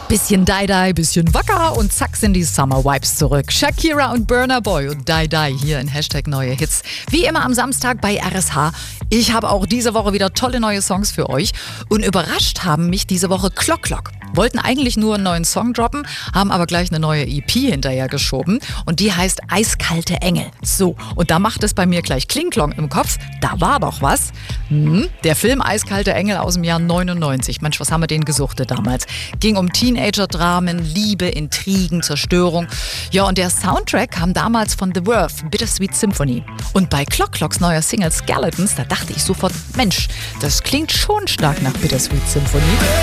Bisschen Die-Die, bisschen wacker und zack sind die Summer Vibes zurück. Shakira und Burna Boy und Die-Die hier in Hashtag Neue Hits. Wie immer am Samstag bei RSH. Ich habe auch diese Woche wieder tolle neue Songs für euch. Und überrascht haben mich diese Woche Clock Clock. Wollten eigentlich nur einen neuen Song droppen, haben aber gleich eine neue EP hinterher geschoben. Und die heißt Eiskalte Engel. So, und da macht es bei mir gleich Kling-Klong im Kopf. Da war doch was. Der Film Eiskalte Engel aus dem Jahr 99. Mensch, was haben wir den gesuchtet damals? Ging um Teenager-Dramen, Liebe, Intrigen, Zerstörung. Ja, und der Soundtrack kam damals von The Verve, Bittersweet Symphony. Und bei Clock Clocks neuer Single Skeletons, da dachte ich sofort, Mensch, das klingt schon stark nach Bittersweet Symphony.